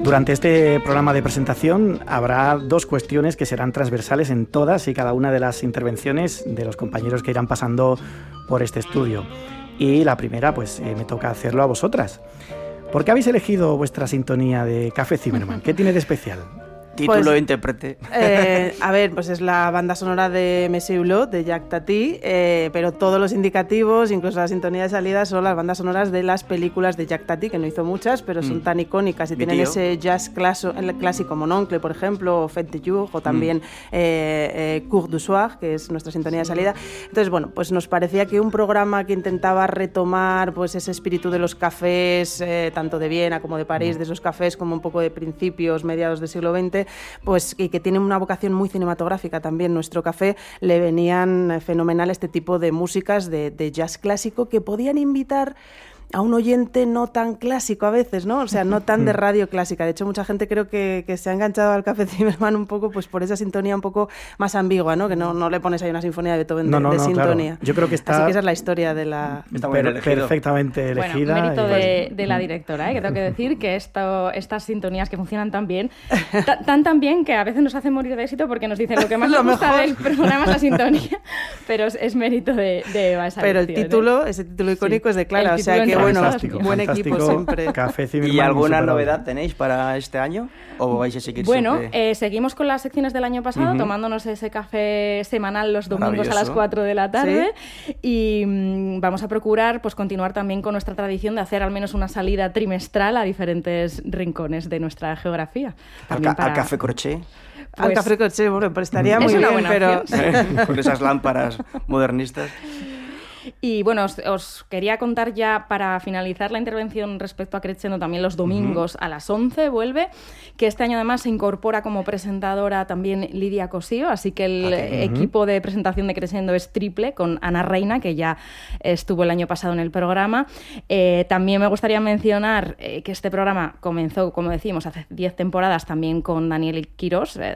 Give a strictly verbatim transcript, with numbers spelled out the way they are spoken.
Durante este programa de presentación habrá dos cuestiones que serán transversales en todas y cada una de las intervenciones de los compañeros que irán pasando por este estudio. Y la primera, pues eh, me toca hacerlo a vosotras. ¿Por qué habéis elegido vuestra sintonía de Café Zimmermann? ¿Qué tiene de especial? Título, pues, intérprete. Eh, a ver, pues es la banda sonora de Monsieur Hulot, de Jacques Tati, eh, pero todos los indicativos, incluso la sintonía de salida, son las bandas sonoras de las películas de Jacques Tati, que no hizo muchas, pero son mm. tan icónicas y Mi tienen tío. ese jazz claso, el clásico Mon Oncle, por ejemplo, o Fête de Jour, o también mm. eh, eh, Cours du Soir, que es nuestra sintonía de salida. Entonces, bueno, pues nos parecía que un programa que intentaba retomar pues ese espíritu de los cafés, eh, tanto de Viena como de París, mm. de esos cafés como un poco de principios, mediados del siglo veinte, pues y que tiene una vocación muy cinematográfica también. Nuestro café le venían fenomenal este tipo de músicas de, de jazz clásico que podían invitar a un oyente no tan clásico a veces, ¿no? O sea, no tan de radio clásica. De hecho, mucha gente creo que, que se ha enganchado al Café Zimmermann un poco pues por esa sintonía un poco más ambigua, ¿no? Que no, no le pones ahí una sinfonía de Beethoven no, de, no, de no, sintonía. Claro. Yo creo que está... Así que esa es la historia de la... Está per- perfectamente elegida. Bueno, mérito y... de, de la directora, ¿eh? Que tengo que decir que esto, estas sintonías que funcionan tan bien, t- tan tan bien que a veces nos hacen morir de éxito porque nos dicen lo que más lo nos gusta mejor. del programa es la sintonía, pero es, es mérito de, de Eva esa Pero el elección, título, ¿eh? ese título icónico sí. es de Clara, El o sea que bueno, buen fantástico. equipo siempre. Café Zimmermann, ¿Y alguna novedad tenéis para este año? ¿O vais a seguir Bueno, siempre? eh, seguimos con las secciones del año pasado, uh-huh. tomándonos ese café semanal los domingos a las cuatro de la tarde. ¿Sí? Y mmm, vamos a procurar pues continuar también con nuestra tradición de hacer al menos una salida trimestral a diferentes rincones de nuestra geografía. Al, ca- para... al Café Crochet. Pues, al Café Crochet, bueno, pues estaría muy bien, pero... Con esas lámparas modernistas. Y bueno, os, os quería contar ya para finalizar la intervención respecto a Crescendo, también los domingos uh-huh. a las once vuelve, que este año además se incorpora como presentadora también Lidia Cosío, así que el okay. uh-huh. equipo de presentación de Crescendo es triple, con Ana Reina, que ya estuvo el año pasado en el programa. Eh, también me gustaría mencionar eh, que este programa comenzó, como decimos, hace diez temporadas también con Daniel Quirós, eh,